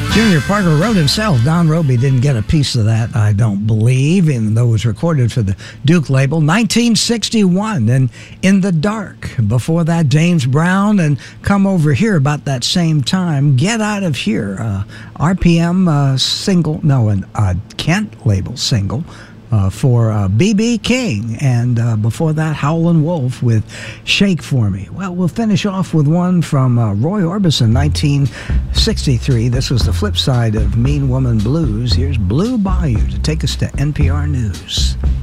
Junior Parker wrote himself. Don Robey didn't get a piece of that, I don't believe, even though it was recorded for the Duke label. 1961, and In the Dark. Before that, James Brown, and Come Over Here about that same time. Get Out of Here, RPM single, no, a Kent label single. For B.B. King, and before that, Howlin' Wolf with Shake For Me. Well, we'll finish off with one from Roy Orbison, 1963. This was the flip side of Mean Woman Blues. Here's Blue Bayou to take us to NPR News.